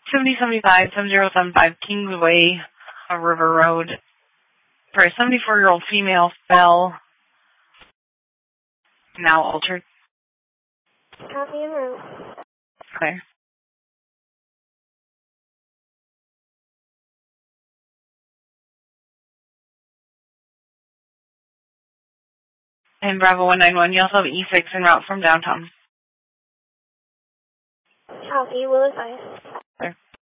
7075, 7075 Kingsway, River Road. For a 74-year-old female fell, now altered. Copy en route. Clear. And Bravo 191, you also have E6 en route from downtown. Copy, will advise.